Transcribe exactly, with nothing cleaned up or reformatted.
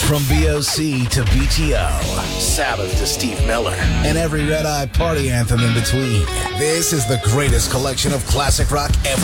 From B O C to B T O, Sabbath to Steve Miller, and every Red Eye party anthem in between. This is the greatest collection of classic rock ever.